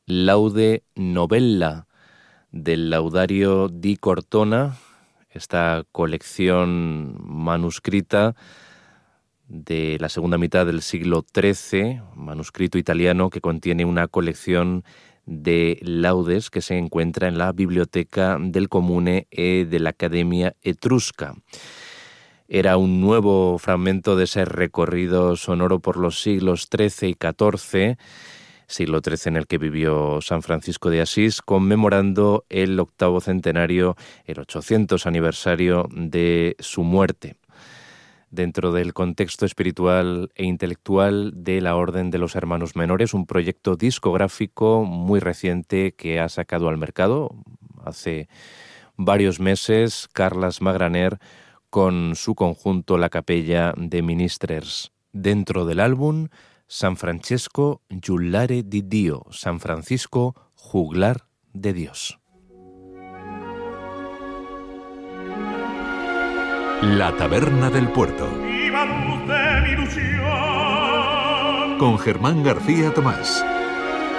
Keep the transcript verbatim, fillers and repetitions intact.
Laude Novella del Laudario di Cortona, esta colección manuscrita de la segunda mitad del siglo trece, manuscrito italiano que contiene una colección de laudes que se encuentra en la Biblioteca del Comune e de la Academia Etrusca. Era un nuevo fragmento de ese recorrido sonoro por los siglos trece y catorce, siglo trece en el que vivió San Francisco de Asís, conmemorando el octavo centenario, el ochocientos aniversario de su muerte, dentro del contexto espiritual e intelectual de la Orden de los Hermanos Menores, un proyecto discográfico muy reciente que ha sacado al mercado hace varios meses Carles Magraner con su conjunto La Capella de Ministers. Dentro del álbum, San Francesco Giullare di Dio, San Francisco Juglar de Dios. La Taberna del Puerto. Con Germán García Tomás.